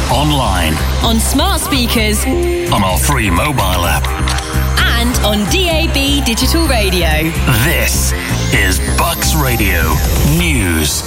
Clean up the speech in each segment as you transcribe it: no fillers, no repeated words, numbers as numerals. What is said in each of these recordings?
online, on smart speakers, on our free mobile app, and on DAB digital radio. This is Bucks Radio News.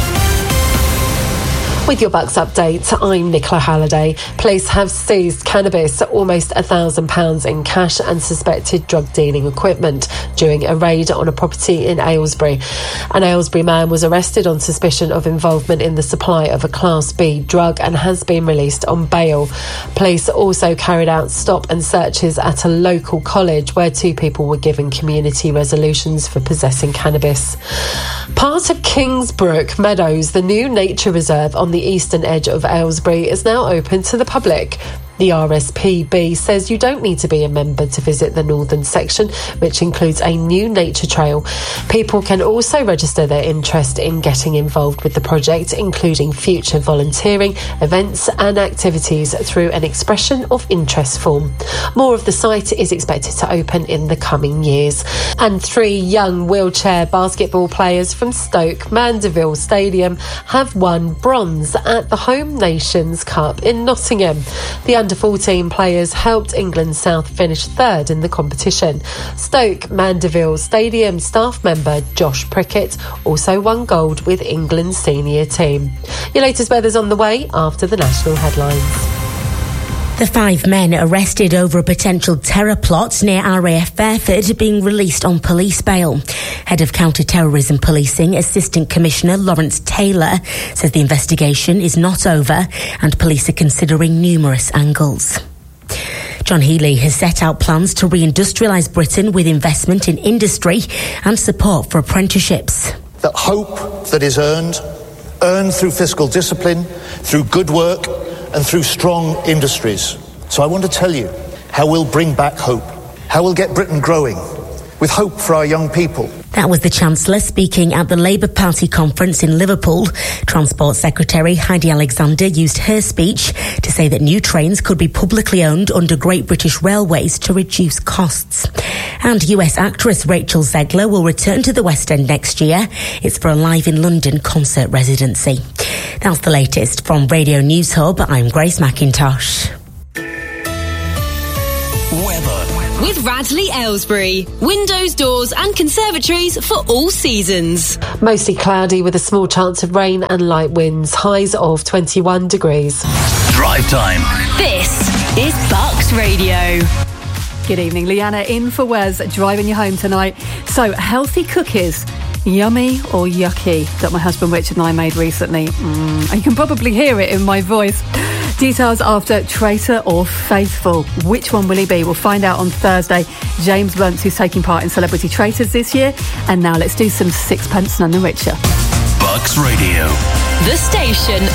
With your Bucks update, I'm Nicola Halliday. Police have seized cannabis, almost £1,000 in cash and suspected drug dealing equipment during a raid on a property in Aylesbury. An Aylesbury man was arrested on suspicion of involvement in the supply of a Class B drug and has been released on bail. Police also carried out stop and searches at a local college where 2 people were given community resolutions for possessing cannabis. Part of Kingsbrook Meadows, the new nature reserve on the eastern edge of Aylesbury, is now open to the public. The RSPB says you don't need to be a member to visit the northern section, which includes a new nature trail. People can also register their interest in getting involved with the project, including future volunteering, events and activities through an expression of interest form. More of the site is expected to open in the coming years. And 3 young wheelchair basketball players from Stoke Mandeville Stadium have won bronze at the Home Nations Cup in Nottingham. The under-14 players helped England South finish 3rd in the competition. Stoke Mandeville Stadium staff member Josh Prickett also won gold with England's senior team. Your latest weather's on the way after the national headlines. The 5 men arrested over a potential terror plot near RAF Fairford are being released on police bail. Head of Counter-Terrorism Policing, Assistant Commissioner Lawrence Taylor, says the investigation is not over and police are considering numerous angles. John Healey has set out plans to reindustrialise Britain with investment in industry and support for apprenticeships. That hope that is earned through fiscal discipline, through good work and through strong industries. So I want to tell you how we'll bring back hope, how we'll get Britain growing, with hope for our young people. That was the Chancellor speaking at the Labour Party conference in Liverpool. Transport Secretary Heidi Alexander used her speech to say that new trains could be publicly owned under Great British Railways to reduce costs. And US actress Rachel Zegler will return to the West End next year. It's for a Live in London concert residency. That's the latest from Radio News Hub. I'm Grace McIntosh. Weather. With Radley Aylesbury. Windows, doors and conservatories for all seasons. Mostly cloudy with a small chance of rain and light winds. Highs of 21 degrees. Drive time. This is Bucks Radio. Good evening, Leanna in for Wes, driving you home tonight. So, healthy cookies, yummy or yucky, that my husband Richard and I made recently. You can probably hear it in my voice. Details after Traitor or Faithful. Which one will he be? We'll find out on Thursday. James Blunt, who's taking part in Celebrity Traitors this year. And now let's do some Sixpence None the Richer. Bucks Radio. The station